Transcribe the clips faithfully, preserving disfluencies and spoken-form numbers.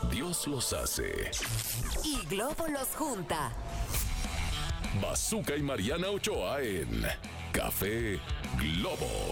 Dios los hace. Y Globo los junta. Bazooka y Mariana Ochoa en Café Globo.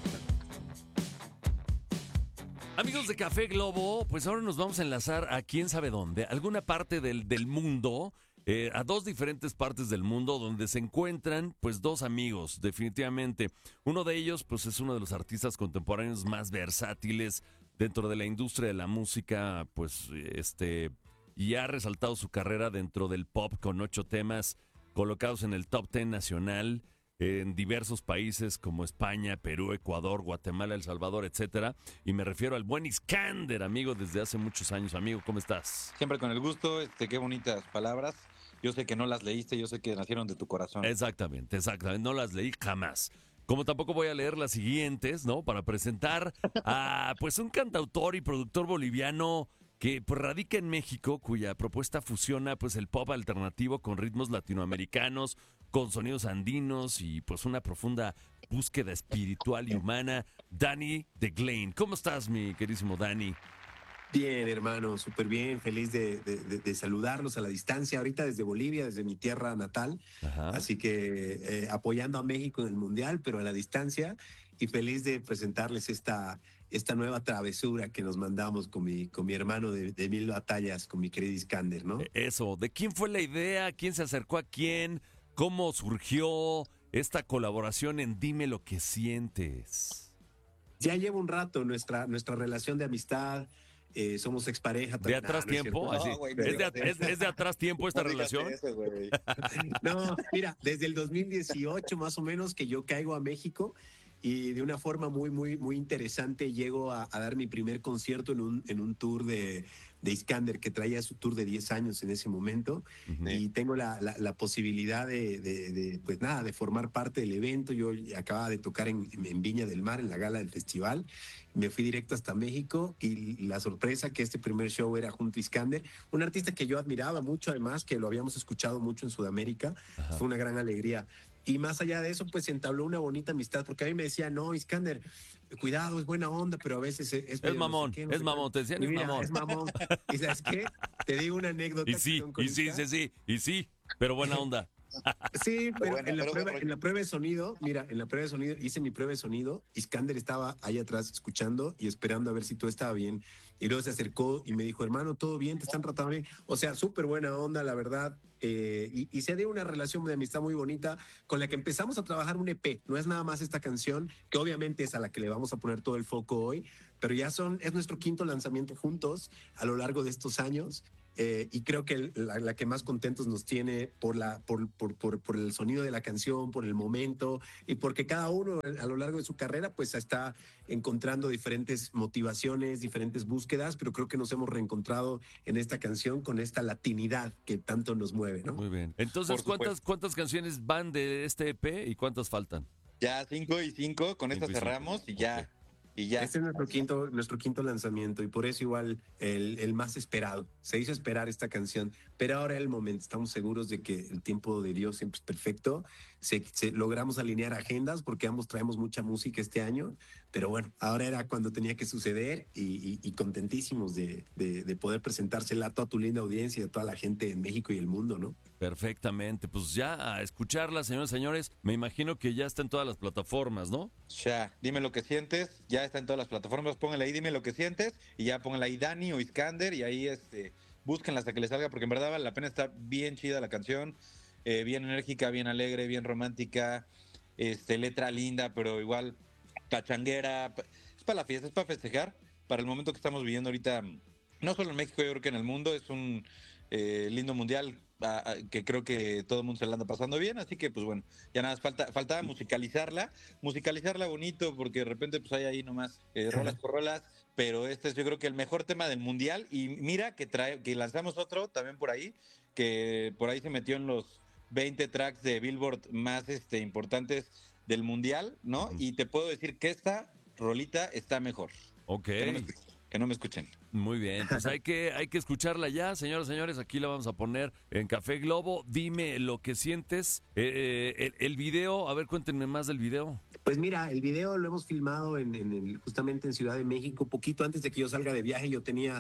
Amigos de Café Globo, pues ahora nos vamos a enlazar a quién sabe dónde, alguna parte del, del mundo, eh, a dos diferentes partes del mundo donde se encuentran pues dos amigos, definitivamente. Uno de ellos pues es uno de los artistas contemporáneos más versátiles dentro de la industria de la música, pues este, y ha resaltado su carrera dentro del pop con ocho temas colocados en el top ten nacional en diversos países como España, Perú, Ecuador, Guatemala, El Salvador, etcétera. Y me refiero al buen Iskander, amigo, desde hace muchos años. Amigo, ¿cómo estás? Siempre con el gusto, este, qué bonitas palabras. Yo sé que no las leíste, yo sé que nacieron de tu corazón. Exactamente, exactamente. No las leí jamás. Como tampoco voy a leer las siguientes, ¿no? Para presentar a, pues, un cantautor y productor boliviano que pues, radica en México, cuya propuesta fusiona pues el pop alternativo con ritmos latinoamericanos, con sonidos andinos y pues una profunda búsqueda espiritual y humana. Danny de Glane. ¿Cómo estás, mi querísimo Danny? Bien, hermano, súper bien, feliz de, de, de, de saludarlos a la distancia, ahorita desde Bolivia, desde mi tierra natal, Ajá. Así que eh, apoyando a México en el Mundial, pero a la distancia, y feliz de presentarles esta, esta nueva travesura que nos mandamos con mi, con mi hermano de, de mil batallas, con mi querido Iskander, ¿no? Eso, ¿de quién fue la idea? ¿Quién se acercó a quién? ¿Cómo surgió esta colaboración en Dime lo que sientes? Ya lleva un rato nuestra, nuestra relación de amistad. Eh, somos expareja. ¿De atrás no, no es tiempo? cierto. Así. No, güey, ¿Es, de, no, es- es de atrás tiempo esta No digas relación? eso, güey. No, mira, desde el dos mil dieciocho más o menos que yo caigo a México y de una forma muy, muy, muy interesante llego a, a dar mi primer concierto en un, en un tour de, de Iskander, que traía su tour de diez años en ese momento. Ujú. Y tengo la, la, la posibilidad de, de, de, pues nada, de formar parte del evento. Yo acababa de tocar en, en Viña del Mar, en la gala del festival. Me fui directo hasta México y la sorpresa que este primer show era junto a Iskander, un artista que yo admiraba mucho, además, que lo habíamos escuchado mucho en Sudamérica. Ajá. Fue una gran alegría. Y más allá de eso, pues se entabló una bonita amistad, porque a mí me decía, no, Iskander, cuidado, es buena onda, pero a veces es... Es medio no sé mamón, qué, no es sé mamón, cuánto". te decían Y es mira, mamón. es mamón. ¿Y sabes qué? Te digo una anécdota. Y que sí, son con y sí, Iska. sí, sí, y sí, pero buena onda. Sí, pero, bueno, en, la pero prueba, bueno. en la prueba de sonido, mira, en la prueba de sonido, hice mi prueba de sonido, Iskander estaba ahí atrás escuchando y esperando a ver si todo estaba bien. Y luego se acercó y me dijo, hermano, ¿todo bien? ¿Te están tratando bien? O sea, súper buena onda, la verdad. Eh, y, y se dio una relación de amistad muy bonita con la que empezamos a trabajar un E P. No es nada más esta canción, que obviamente es a la que le vamos a poner todo el foco hoy, pero ya son, es nuestro quinto lanzamiento juntos a lo largo de estos años. Eh, y creo que el- la, la que más contentos nos tiene por, la, por, por, por, por el sonido de la canción, por el momento y porque cada uno a lo largo de su carrera pues está encontrando diferentes motivaciones, diferentes búsquedas, pero creo que nos hemos reencontrado en esta canción con esta latinidad que tanto nos mueve, ¿no? Muy bien. Entonces, Por ¿cuántas, supuesto. ¿cuántas canciones van de este E P y cuántas faltan? Ya cinco y cinco, con esta Cinco y cinco. cerramos y ya. Ok. Y ya. Este es nuestro quinto, nuestro quinto lanzamiento y por eso igual el, el más esperado. Se hizo esperar esta canción, pero ahora es el momento. Estamos seguros de que el tiempo de Dios siempre es perfecto. Se, se- logramos alinear agendas porque ambos traemos mucha música este año, pero bueno, ahora era cuando tenía que suceder y, y- y contentísimos de, de- de poder presentársela a toda tu linda audiencia y a toda la gente en México y el mundo, ¿no? Perfectamente. Pues ya a escucharla, señores y señores. Me imagino que ya está en todas las plataformas, ¿no? Ya, dime lo que sientes, ya está en todas las plataformas, pónganle ahí, dime lo que sientes, y ya pónganle ahí Dani o Iskander, y ahí este, búsquenla hasta que les salga, porque en verdad vale la pena, está bien chida la canción, eh, bien enérgica, bien alegre, bien romántica, este, letra linda, pero igual pachanguera, pa- es para la fiesta, es para festejar, para el momento que estamos viviendo ahorita, no solo en México, yo creo que en el mundo, es un eh, lindo mundial, a- a- que creo que todo el mundo se la anda pasando bien, así que pues bueno, ya nada más falta, faltaba musicalizarla, musicalizarla bonito, porque de repente pues hay ahí nomás eh, rolas por rolas, pero este es yo creo que el mejor tema del mundial, y mira que trae, que lanzamos otro también por ahí, que por ahí se metió en los veinte tracks de Billboard más este, importantes del mundial, ¿no? Ujú. Y te puedo decir que esta rolita está mejor. Ok. Que no me escuchen. Que no me escuchen. Muy bien, pues hay que, hay que escucharla ya, señoras y señores, aquí la vamos a poner en Café Globo. Dime lo que sientes. Eh, eh, el, el video, a ver, cuéntenme más del video. Pues mira, el video lo hemos filmado en, en el- justamente en Ciudad de México, poquito antes de que yo salga de viaje. Yo tenía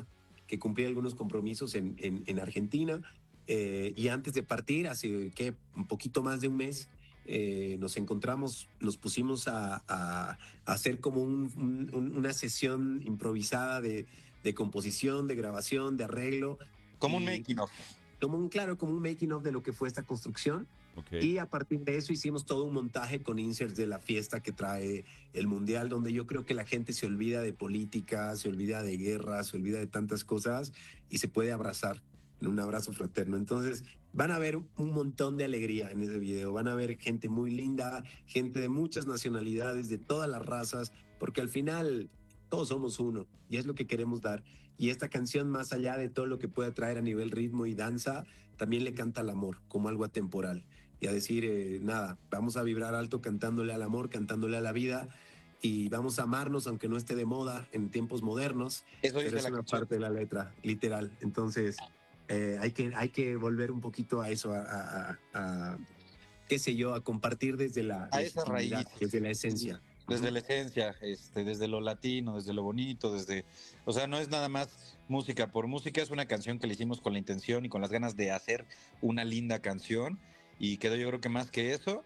que cumplir algunos compromisos en, en, en Argentina. Eh, y antes de partir, hace ¿qué? un poquito más de un mes, eh, nos encontramos, nos pusimos a, a, a hacer como un, un, una sesión improvisada de, de composición, de grabación, de arreglo. Como un Y- making of. Como un, claro, como un making of de lo que fue esta construcción. Ok. Y a partir de eso hicimos todo un montaje con inserts de la fiesta que trae el Mundial, donde yo creo que la gente se olvida de política, se olvida de guerra, se olvida de tantas cosas y se puede abrazar en un abrazo fraterno. Entonces van a ver un montón de alegría en ese video, van a ver gente muy linda, gente de muchas nacionalidades, de todas las razas, porque al final todos somos uno y es lo que queremos dar. Y esta canción, más allá de todo lo que puede traer a nivel ritmo y danza, también le canta al amor como algo atemporal. Y a decir, eh, nada, vamos a vibrar alto cantándole al amor, cantándole a la vida y vamos a amarnos aunque no esté de moda en tiempos modernos. Eso Pero dice es la una canción. parte de la letra, literal. Entonces, eh, hay, que, hay que volver un poquito a eso, a, a- a- a, qué sé yo, a compartir desde la A esa legitimidad, raíz. desde la esencia. Desde la esencia, este, desde lo latino, desde lo bonito, desde, o sea, no es nada más música por música, es una canción que le hicimos con la intención y con las ganas de hacer una linda canción y quedó yo creo que más que eso,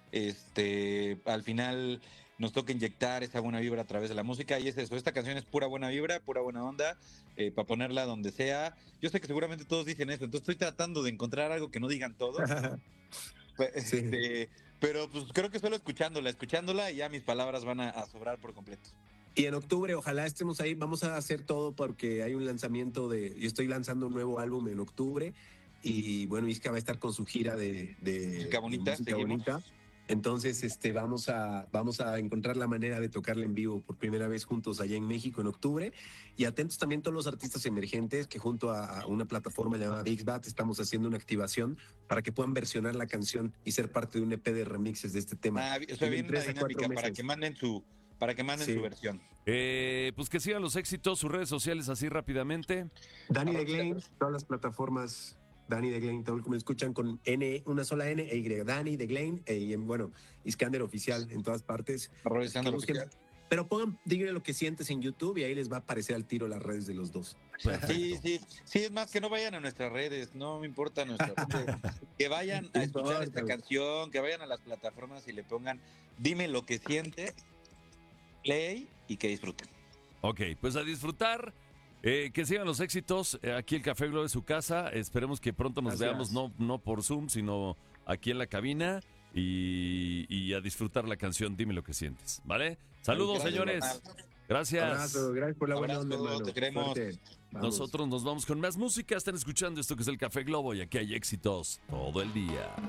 este, al final nos toca inyectar esa buena vibra a través de la música y es eso, esta canción es pura buena vibra, pura buena onda, eh, para ponerla donde sea. Yo sé que seguramente todos dicen eso, entonces estoy tratando de encontrar algo que no digan todos. Pues, Sí. este, pero pues creo que solo escuchándola, escuchándola y ya mis palabras van a, a sobrar por completo. Y en octubre, ojalá estemos ahí. Vamos a hacer todo porque hay un lanzamiento de. Yo estoy lanzando un nuevo álbum en octubre. Y bueno, Isca va a estar con su gira de, de Música bonita, de música seguimos. bonita. Entonces, este, vamos a, vamos a encontrar la manera de tocarla en vivo por primera vez juntos allá en México en octubre. Y atentos también todos los artistas emergentes que junto a, a una plataforma llamada Bixbat estamos haciendo una activación para que puedan versionar la canción y ser parte de un E P de remixes de este tema. Ah, eso En bien la tres a cuatro dinámica para meses. que manden su, para que manden Sí. su versión. Eh, pues que sigan los éxitos, sus redes sociales así rápidamente. Dani Arroba de Glane, todas las plataformas. Dani de Glane, todo lo que me escuchan con N, una sola N e Y. Dani de Glane, e, y en, bueno, Iskander Oficial en todas partes. Arroba Iskander Que busquen- Oficial. Pero pongan, díganle lo que sientes en YouTube y ahí les va a aparecer al tiro las redes de los dos. Sí, sí, sí, es más que no vayan a nuestras redes, no me importa nuestras redes. Que vayan a No escuchar importa, esta güey. canción, que vayan a las plataformas y le pongan dime lo que sientes, play y que disfruten. Ok, pues a disfrutar. Eh, que sigan los éxitos. Eh, aquí el Café Globo es su casa. Esperemos que pronto nos Gracias. veamos, no, no por Zoom, sino aquí en la cabina. Y, y a disfrutar la canción Dime lo que sientes. ¿Vale? Saludos, Gracias, señores. Ronald. Gracias. Abrazo, gracias por la buena Abrazo, onda, hermano. te queremos. Fuerte. Vamos. Nosotros nos vamos con más música. Están escuchando esto que es el Café Globo y aquí hay éxitos todo el día.